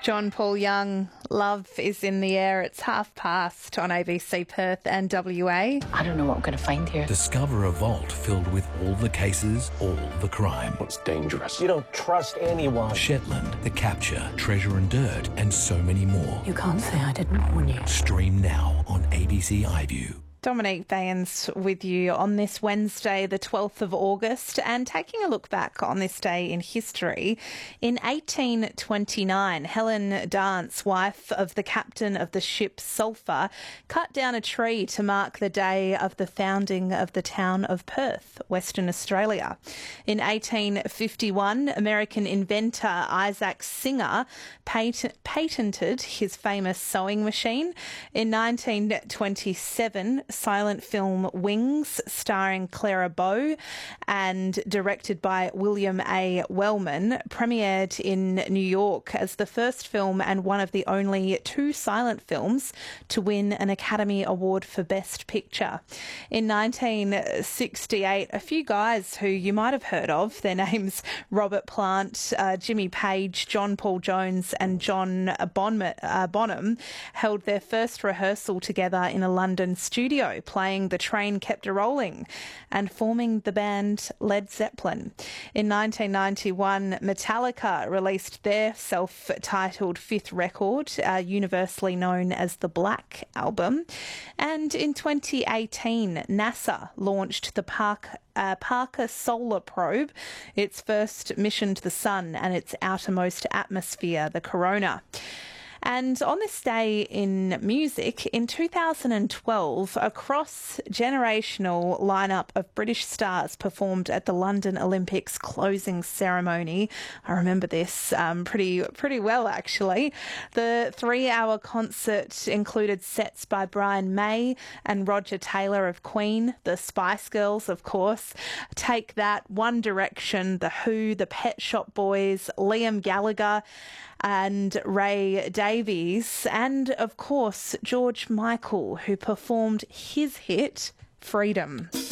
John Paul Young, Love is in the Air. It's past on ABC Perth and WA. I don't know what I'm going to find here. Discover a vault filled with all the cases, all the crime. It's dangerous. You don't trust anyone. Shetland, The Capture, Treasure and Dirt, and so many more. You can't say I didn't warn you. Stream now on ABC iView. Dominique Bayans with you on this Wednesday, the 12th of August, and taking a look back on this day in history. In 1829, Helen Dance, wife of the captain of the ship Sulphur, cut down a tree to mark the day of the founding of the town of Perth, Western Australia. In 1851, American inventor Isaac Singer patented his famous sewing machine. In 1927, silent film Wings, starring Clara Bow and directed by William A. Wellman, premiered in New York as the first film and one of the only two silent films to win an Academy Award for Best Picture. In 1968, a few guys who you might have heard of, their names Robert Plant, Jimmy Page, John Paul Jones and John Bonham, held their first rehearsal together in a London studio, playing The Train Kept A-Rolling and forming the band Led Zeppelin. In 1991, Metallica released their self-titled fifth record, universally known as the Black Album. And in 2018, NASA launched the Parker Solar Probe, its first mission to the sun and its outermost atmosphere, the corona. And on this day in music, in 2012, a cross-generational lineup of British stars performed at the London Olympics closing ceremony. I remember this pretty well, actually. The 3-hour concert included sets by Brian May and Roger Taylor of Queen, the Spice Girls, of course, Take That, One Direction, The Who, the Pet Shop Boys, Liam Gallagher, and Ray Davies, and of course George Michael, who performed his hit Freedom.